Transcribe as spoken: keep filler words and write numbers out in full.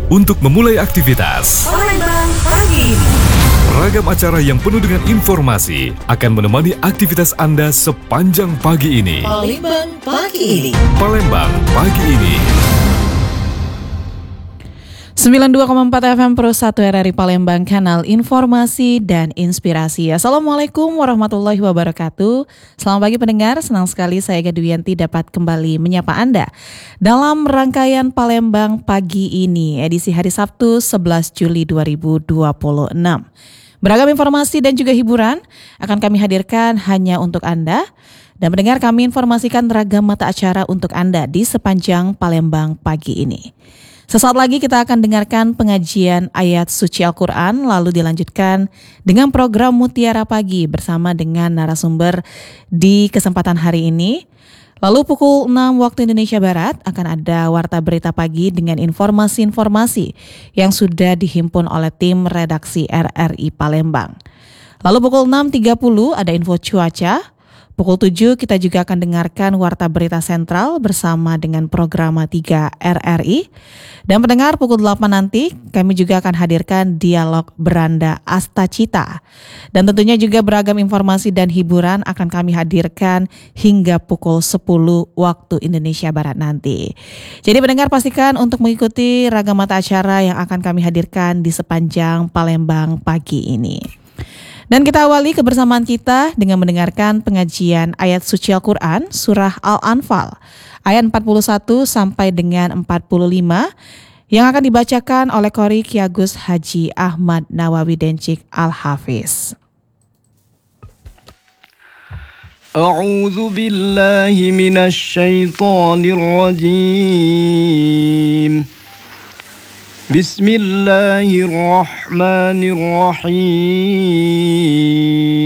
untuk memulai aktivitas. Palembang Pagi. Ragam acara yang penuh dengan informasi akan menemani aktivitas Anda sepanjang pagi ini. Palembang Pagi ini. Palembang Pagi ini. sembilan puluh dua koma empat F M Pro satu R R I Palembang, kanal informasi dan inspirasi. Assalamualaikum warahmatullahi wabarakatuh. Selamat pagi pendengar, senang sekali saya Gadwianti dapat kembali menyapa Anda dalam rangkaian Palembang Pagi ini, edisi hari Sabtu sebelas Juli dua ribu dua puluh enam. Beragam informasi dan juga hiburan akan kami hadirkan hanya untuk Anda. Dan mendengar kami informasikan ragam mata acara untuk Anda di sepanjang Palembang Pagi ini. Sesaat lagi kita akan dengarkan pengajian ayat suci Al-Quran, lalu dilanjutkan dengan program Mutiara Pagi bersama dengan narasumber di kesempatan hari ini. Lalu pukul enam waktu Indonesia Barat akan ada Warta Berita Pagi dengan informasi-informasi yang sudah dihimpun oleh tim redaksi R R I Palembang. Lalu pukul enam tiga puluh ada info cuaca. Pukul tujuh kita juga akan dengarkan Warta Berita Sentral bersama dengan Programa tiga R R I. Dan pendengar pukul delapan nanti kami juga akan hadirkan Dialog Beranda Astacita. Dan tentunya juga beragam informasi dan hiburan akan kami hadirkan hingga pukul sepuluh waktu Indonesia Barat nanti. Jadi pendengar pastikan untuk mengikuti ragam mata acara yang akan kami hadirkan di sepanjang Palembang Pagi ini. Dan kita awali kebersamaan kita dengan mendengarkan pengajian ayat suci Al-Quran surah Al-Anfal ayat empat puluh satu sampai dengan empat puluh lima yang akan dibacakan oleh Qori Ki Agus Haji Ahmad Nawawi Dencik Al-Hafiz. A'udzu billahi minasy syaithanir rajim. Bismillahirrahmanirrahim.